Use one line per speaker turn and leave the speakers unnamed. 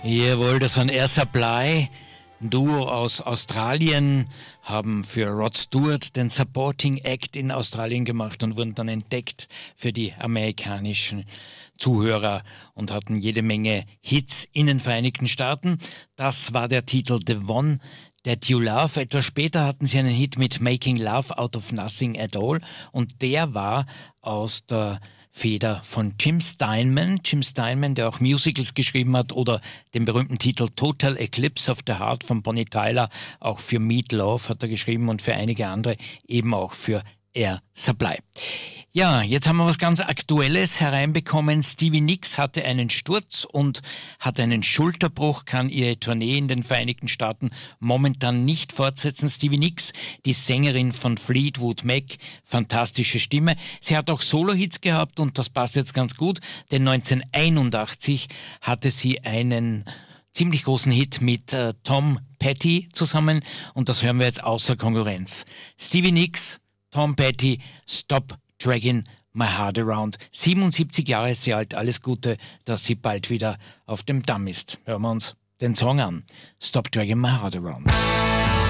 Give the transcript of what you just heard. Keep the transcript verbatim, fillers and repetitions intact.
Jawohl, das waren Air Supply, ein Duo aus Australien, haben für Rod Stewart den Supporting Act in Australien gemacht und wurden dann entdeckt für die amerikanischen Zuhörer und hatten jede Menge Hits in den Vereinigten Staaten. Das war der Titel The One That You Love. Etwas später hatten sie einen Hit mit Making Love Out of Nothing at All und der war aus der Feder von Jim Steinman. Jim Steinman, der auch Musicals geschrieben hat oder den berühmten Titel Total Eclipse of the Heart von Bonnie Tyler, auch für Meat Loaf hat er geschrieben und für einige andere eben auch für Air Supply. Ja, jetzt haben wir was ganz Aktuelles hereinbekommen. Stevie Nicks hatte einen Sturz und hat einen Schulterbruch, kann ihre Tournee in den Vereinigten Staaten momentan nicht fortsetzen. Stevie Nicks, die Sängerin von Fleetwood Mac, fantastische Stimme. Sie hat auch Solo-Hits gehabt und das passt jetzt ganz gut, denn neunzehnhunderteinundachtzig hatte sie einen ziemlich großen Hit mit äh, Tom Petty zusammen und das hören wir jetzt außer Konkurrenz. Stevie Nicks, Tom Petty, Stop Dragging My Heart Around. siebenundsiebzig Jahre ist sie alt. Alles Gute, dass sie bald wieder auf dem Damm ist. Hören wir uns den Song an. Stop Dragging My Heart Around.